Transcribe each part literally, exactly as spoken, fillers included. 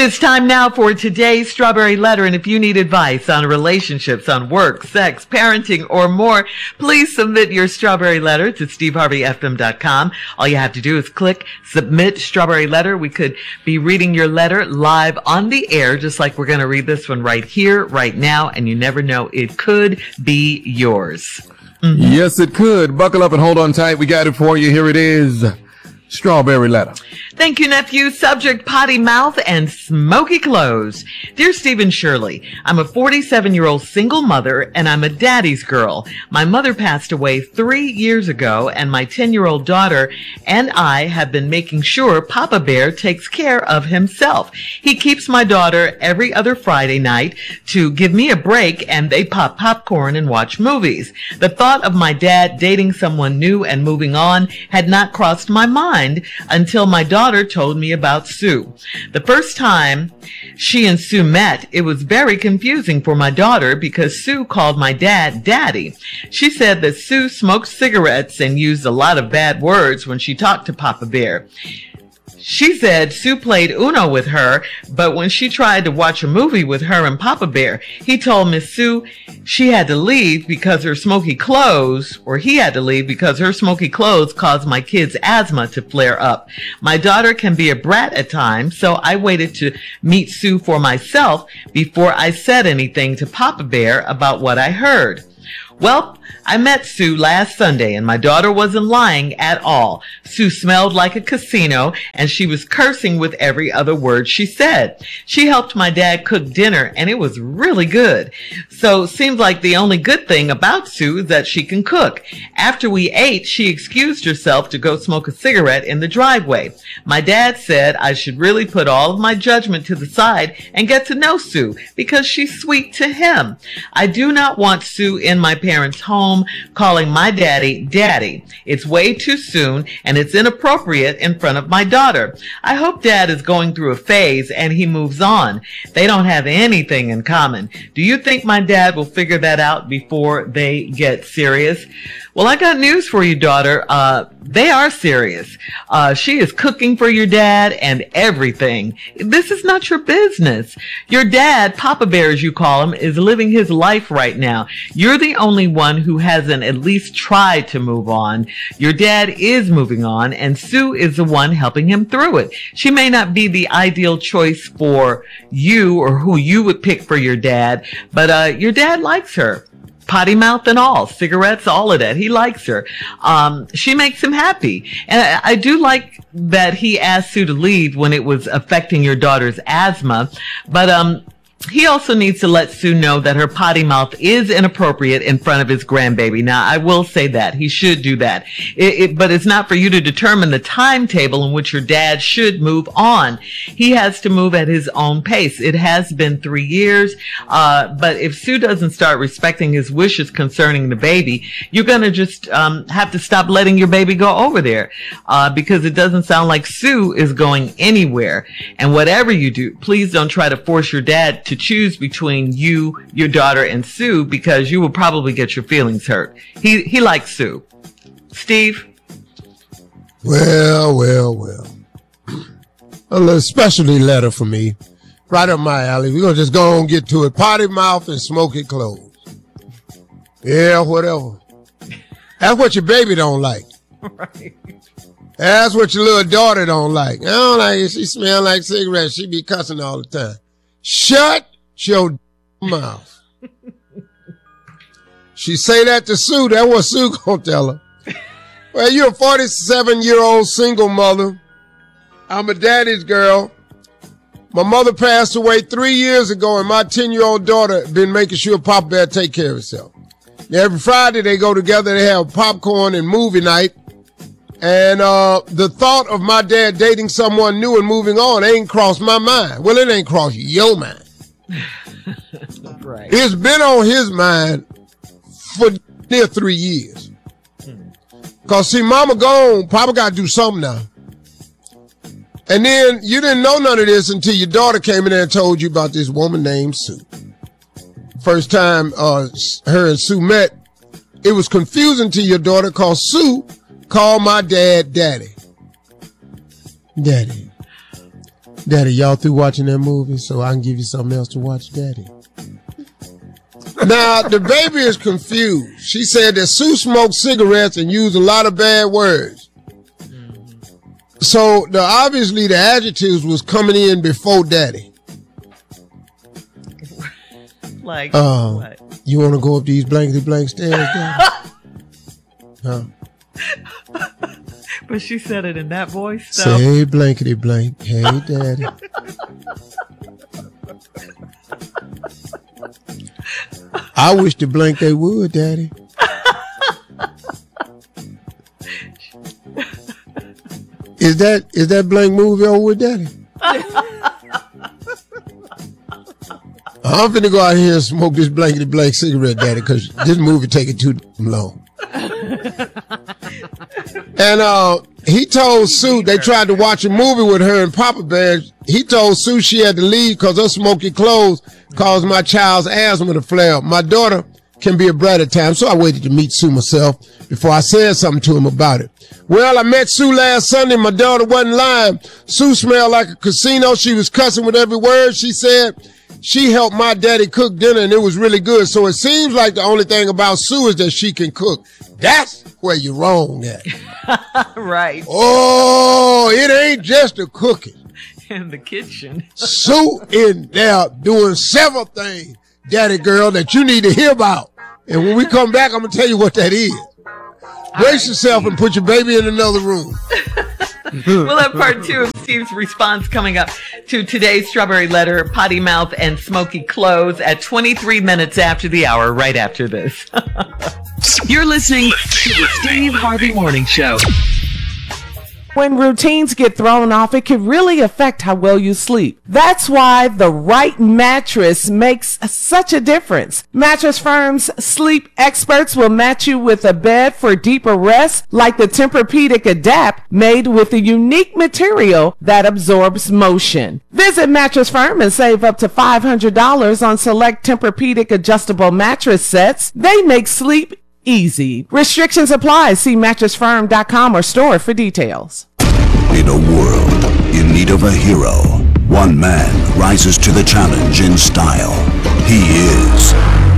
is time now for today's Strawberry Letter. And if you need advice on relationships, on work, sex, parenting, or more, please submit your Strawberry Letter to steve harvey f m dot com. All you have to do is click Submit Strawberry Letter. We could be reading your letter live on the air, just like we're going to read this one right here, right now. And you never know, it could be yours. Mm-hmm. Yes, it could. Buckle up and hold on tight. We got it for you. Here it is. Strawberry Letter. Thank you, nephew. Subject, potty mouth and smoky clothes. Dear Stephen Shirley, I'm a forty-seven-year-old single mother, and I'm a daddy's girl. My mother passed away three years ago, and my ten-year-old daughter and I have been making sure Papa Bear takes care of himself. He keeps my daughter every other Friday night to give me a break, and they pop popcorn and watch movies. The thought of my dad dating someone new and moving on had not crossed my mind until my daughter told me about Sue. The first time she and Sue met, it was very confusing for my daughter because Sue called my dad Daddy. She said that Sue smoked cigarettes and used a lot of bad words when she talked to Papa Bear. She said Sue played Uno with her, but when she tried to watch a movie with her and Papa Bear, he told Miss Sue she had to leave because her smoky clothes, or he had to leave because her smoky clothes caused my kids' asthma to flare up. My daughter can be a brat at times, so I waited to meet Sue for myself before I said anything to Papa Bear about what I heard. Well, I met Sue last Sunday, and my daughter wasn't lying at all. Sue smelled like a casino, and she was cursing with every other word she said. She helped my dad cook dinner, and it was really good. So, seems like the only good thing about Sue is that she can cook. After we ate, she excused herself to go smoke a cigarette in the driveway. My dad said I should really put all of my judgment to the side and get to know Sue, because she's sweet to him. I do not want Sue in my parents' home calling my daddy daddy. It's way too soon, and it's inappropriate in front of my daughter. I hope dad is going through a phase and he moves on. They don't have anything in common. Do you think my dad will figure that out before they get serious? Well, I got news for you, daughter. Uh, they are serious. Uh, she is cooking for your dad and everything. This is not your business. Your dad, Papa Bear as you call him, is living his life right now. You're the only one who hasn't at least tried to move on. Your dad is moving on, and Sue is the one helping him through it. She may not be the ideal choice for you or who you would pick for your dad, but uh, your dad likes her. Potty mouth and all, cigarettes, all of that. He likes her. Um, she makes him happy. And I, I do like that he asked Sue to leave when it was affecting your daughter's asthma. But, um, he also needs to let Sue know that her potty mouth is inappropriate in front of his grandbaby. Now, I will say that. He should do that. It, it, but it's not for you to determine the timetable in which your dad should move on. He has to move at his own pace. It has been three years. Uh, but if Sue doesn't start respecting his wishes concerning the baby, you're going to just um, have to stop letting your baby go over there uh, because it doesn't sound like Sue is going anywhere. And whatever you do, please don't try to force your dad to choose between you, your daughter, and Sue, because you will probably get your feelings hurt. He he likes Sue. Steve? Well, well, well. A little specialty letter for me. Right up my alley. We're going to just go on and get to it. Potty mouth and smoky clothes. Yeah, whatever. That's what your baby don't like. Right. That's what your little daughter don't like. I don't like it. She smell like cigarettes. She be cussing all the time. Shut your mouth. She say that to Sue. That's what Sue gonna tell her. Well, you're a forty-seven-year-old single mother. I'm a daddy's girl. My mother passed away three years ago, and my ten-year-old daughter been making sure Papa Bear take care of herself. Now, every Friday they go together. They have popcorn and movie night. And uh the thought of my dad dating someone new and moving on ain't crossed my mind. Well, it ain't crossed your mind. Right. It's been on his mind for near three years. Hmm. Cause see, mama gone, Papa got to do something now. And then you didn't know none of this until your daughter came in there and told you about this woman named Sue. First time uh her and Sue met, it was confusing to your daughter cause Sue call my dad daddy. Daddy. Daddy, y'all through watching that movie so I can give you something else to watch, Daddy? Now, the baby is confused. She said that Sue smoked cigarettes and used a lot of bad words. So, the, obviously, the adjectives was coming in before Daddy. Like, uh, what? You want to go up these blankety blank stairs, Daddy? Huh? But she said it in that voice, though. Say blankety blank. Hey, Daddy. I wish to blank they would, Daddy. Is that is that blank movie over with, Daddy? I'm finna go out here and smoke this blankety blank cigarette, Daddy, because this movie taking too long. And uh, he told Sue, they tried to watch a movie with her and Papa Bear. He told Sue she had to leave because her smoky clothes caused my child's asthma to flare up. My daughter can be a brat at times, so I waited to meet Sue myself before I said something to him about it. Well, I met Sue last Sunday. My daughter wasn't lying. Sue smelled like a casino. She was cussing with every word she said. She helped my daddy cook dinner, and it was really good. So it seems like the only thing about Sue is that she can cook. That's where you're wrong at. Right. Oh, it ain't just the cooking. In the kitchen. Sue in there doing several things, daddy girl, that you need to hear about. And when we come back, I'm going to tell you what that is. Brace yourself and put your baby in another room. We'll have part two of Steve's response coming up to today's Strawberry Letter, Potty Mouth, and Smoky Clothes at twenty-three minutes after the hour, right after this. You're listening to the Steve Harvey Morning Show. When routines get thrown off, it can really affect how well you sleep. That's why the right mattress makes such a difference. Mattress Firm's sleep experts will match you with a bed for deeper rest, like the Tempur-Pedic Adapt, made with a unique material that absorbs motion. Visit Mattress Firm and save up to five hundred dollars on select Tempur-Pedic adjustable mattress sets. They make sleep easy. Restrictions apply. See mattress firm dot com or store for details. In a world in need of a hero, one man rises to the challenge in style. He is...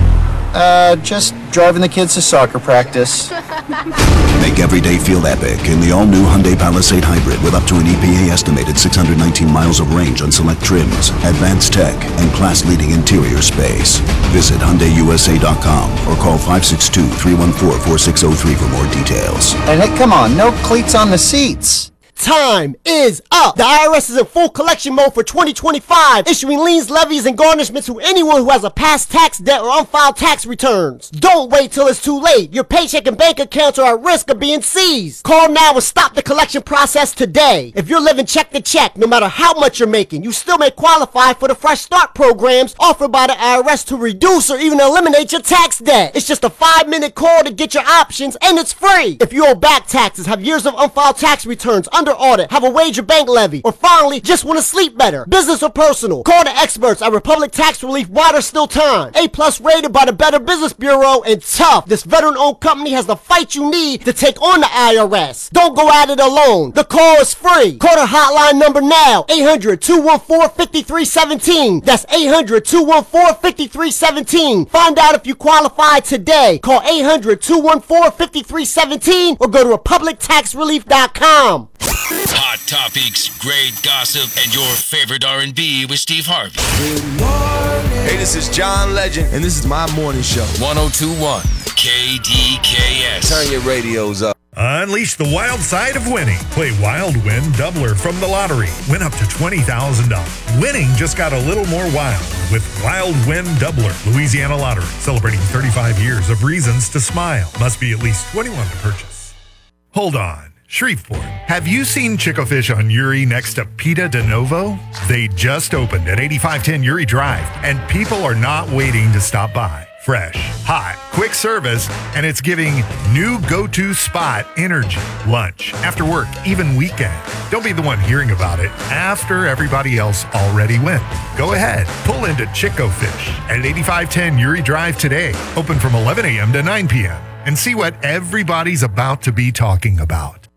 Uh, just driving the kids to soccer practice. Make every day feel epic in the all-new Hyundai Palisade Hybrid with up to an E P A-estimated six hundred nineteen miles of range on select trims, advanced tech, and class-leading interior space. Visit Hyundai U S A dot com or call five six two, three one four, four six zero three for more details. And hey, come on, no cleats on the seats. Time is up. The I R S is in full collection mode for twenty twenty-five, issuing liens, levies, and garnishments to anyone who has a past tax debt or unfiled tax returns. Don't wait till it's too late. Your paycheck and bank accounts are at risk of being seized. Call now and stop the collection process today. If you're living check to check, no matter how much you're making, you still may qualify for the Fresh Start programs offered by the I R S to reduce or even eliminate your tax debt. It's just a five-minute call to get your options, and it's free. If you owe back taxes, have years of unfiled tax returns, under audit, have a wage or bank levy, or finally just want to sleep better, business or personal, call the experts at Republic Tax Relief while there's still time. A plus rated by the Better Business Bureau, and tough. This veteran-owned company has the fight you need to take on the I R S. Don't go at it alone. The call is free. Call the hotline number now, eight hundred, two one four, five three one seven. That's eight hundred, two one four, five three one seven. Find out if you qualify today. Call eight hundred, two one four, five three one seven or go to republic tax relief dot com. Hot topics, great gossip, and your favorite R and B with Steve Harvey. Hey, this is John Legend, and this is my morning show. one oh two point one K D K S. Turn your radios up. Unleash the wild side of winning. Play Wild Win Doubler from the lottery. Win up to twenty thousand dollars. Winning just got a little more wild with Wild Win Doubler. Louisiana Lottery, celebrating thirty-five years of reasons to smile. Must be at least twenty-one to purchase. Hold on. Shreveport. Have you seen Chico Fish on Uri next to Pita De Novo? They just opened at eighty-five ten Uri Drive, and people are not waiting to stop by. Fresh, hot, quick service, and it's giving new go-to spot energy. Lunch, after work, even weekend. Don't be the one hearing about it after everybody else already went. Go ahead, pull into Chico Fish at eighty-five ten Uri Drive today. Open from eleven a.m. to nine p.m. and see what everybody's about to be talking about.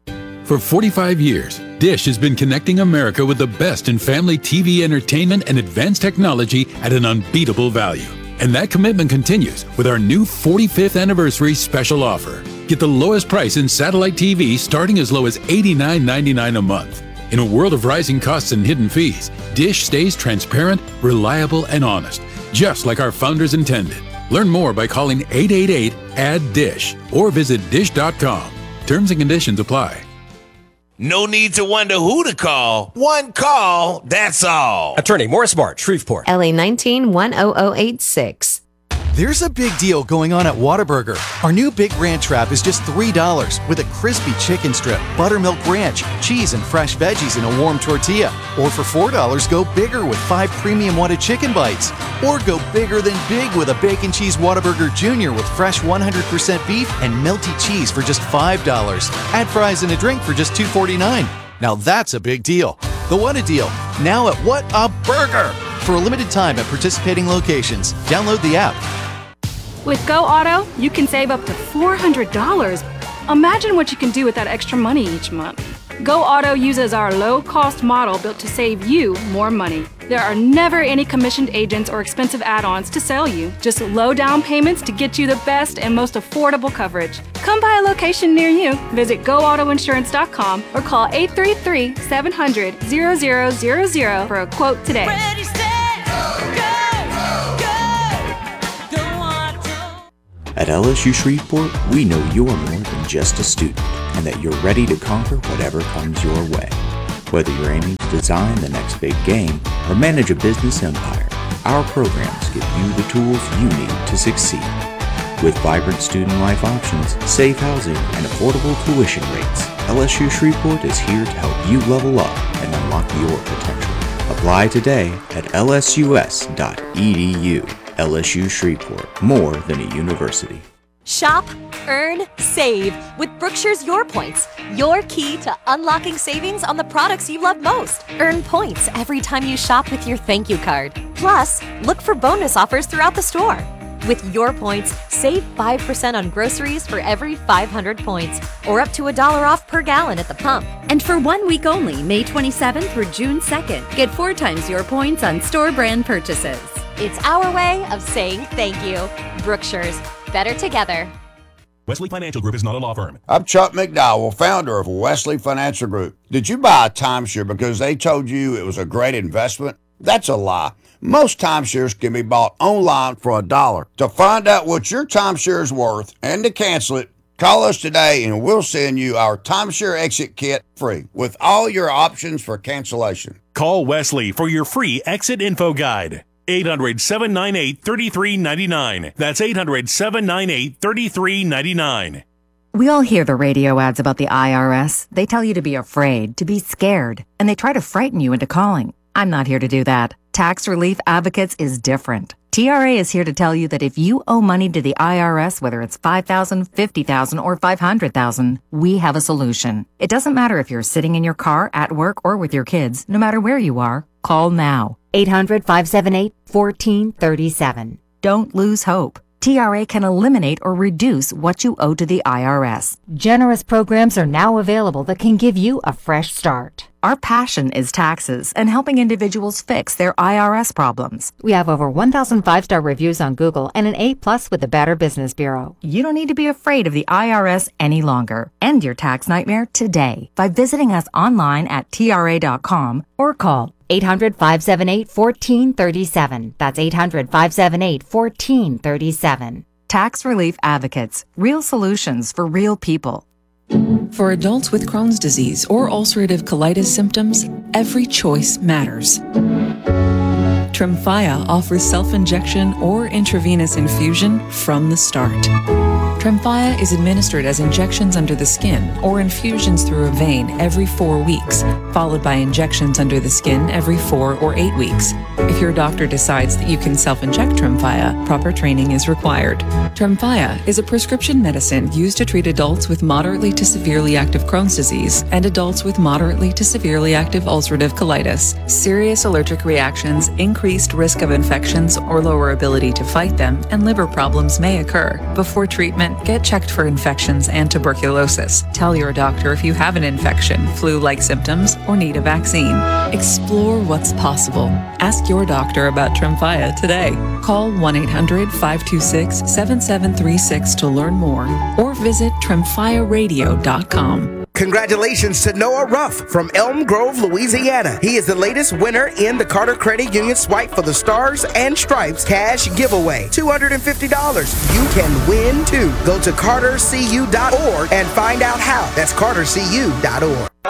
For forty-five years, Dish has been connecting America with the best in family T V entertainment and advanced technology at an unbeatable value. And that commitment continues with our new forty-fifth anniversary special offer. Get the lowest price in satellite T V starting as low as eighty-nine ninety-nine a month. In a world of rising costs and hidden fees, Dish stays transparent, reliable, and honest, just like our founders intended. Learn more by calling eight eight eight, A D D I S H or visit dish dot com. Terms and conditions apply. No need to wonder who to call. One call, that's all. Attorney Morris Smart, Shreveport. L A nineteen one oh oh eight six. There's a big deal going on at Whataburger. Our new Big Ranch Wrap is just three dollars with a crispy chicken strip, buttermilk ranch, cheese, and fresh veggies in a warm tortilla. Or for four dollars, go bigger with five premium Whata chicken bites. Or go bigger than big with a Bacon Cheese Whataburger Junior with fresh one hundred percent beef and melty cheese for just five dollars. Add fries and a drink for just two forty-nine. Now that's a big deal. The Whata Deal, now at What a Burger! For a limited time at participating locations. Download the app. With Go Auto, you can save up to four hundred dollars. Imagine what you can do with that extra money each month. Go Auto uses our low-cost model built to save you more money. There are never any commissioned agents or expensive add-ons to sell you. Just low down payments to get you the best and most affordable coverage. Come by a location near you. Visit go auto insurance dot com or call eight three three, seven hundred, zero zero zero zero for a quote today. Ready, set, go! At L S U Shreveport, we know you're more than just a student and that you're ready to conquer whatever comes your way. Whether you're aiming to design the next big game or manage a business empire, our programs give you the tools you need to succeed. With vibrant student life options, safe housing, and affordable tuition rates, L S U Shreveport is here to help you level up and unlock your potential. Apply today at L S U S dot E D U. L S U Shreveport, more than a university. Shop, earn, save with Brookshire's Your Points. Your key to unlocking savings on the products you love most. Earn points every time you shop with your thank you card. Plus, look for bonus offers throughout the store. With Your Points, save five percent on groceries for every five hundred points, or up to a dollar off per gallon at the pump. And for one week only, May twenty-seventh through June second, get four times your points on store brand purchases. It's our way of saying thank you. Brookshire's, better together. Wesley Financial Group is not a law firm. I'm Chuck McDowell, founder of Wesley Financial Group. Did you buy a timeshare because they told you it was a great investment? That's a lie. Most timeshares can be bought online for a dollar. To find out what your timeshare is worth and to cancel it, call us today and we'll send you our timeshare exit kit free with all your options for cancellation. Call Wesley for your free exit info guide. eight hundred, seven nine eight, three three nine nine. That's eight hundred, seven nine eight, three three nine nine. We all hear the radio ads about the I R S. They tell you to be afraid, to be scared, and they try to frighten you into calling. I'm not here to do that. Tax Relief Advocates is different. T R A is here to tell you that if you owe money to the I R S, whether it's five thousand dollars, fifty thousand dollars, or five hundred thousand dollars, we have a solution. It doesn't matter if you're sitting in your car, at work, or with your kids. No matter where you are, call now. eight hundred, five seven eight, one four three seven. Don't lose hope. T R A can eliminate or reduce what you owe to the I R S. Generous programs are now available that can give you a fresh start. Our passion is taxes and helping individuals fix their I R S problems. We have over one thousand five-star reviews on Google and an A plus with the Better Business Bureau. You don't need to be afraid of the I R S any longer. End your tax nightmare today by visiting us online at T R A dot com or call eight hundred, five seven eight, one four three seven. That's eight hundred, five seven eight, one four three seven. Tax Relief Advocates. Real solutions for real people. For adults with Crohn's disease or ulcerative colitis symptoms, every choice matters. Tremfya offers self-injection or intravenous infusion from the start. Tremfya is administered as injections under the skin or infusions through a vein every four weeks, followed by injections under the skin every four or eight weeks. If your doctor decides that you can self-inject Tremfya, proper training is required. Tremfya is a prescription medicine used to treat adults with moderately to severely active Crohn's disease and adults with moderately to severely active ulcerative colitis. Serious allergic reactions, increased risk of infections or lower ability to fight them, and liver problems may occur. Before treatment, And get checked for infections and tuberculosis. Tell your doctor if you have an infection, flu-like symptoms, or need a vaccine. Explore what's possible. Ask your doctor about Tremfya today. Call one eight hundred five two six seven seven three six to learn more or visit tremfya radio dot com. Congratulations to Noah Ruff from Elm Grove, Louisiana. He is the latest winner in the Carter Credit Union Swipe for the Stars and Stripes cash giveaway. two hundred fifty dollars. You can win too. Go to carter c u dot org and find out how. That's carter c u dot org.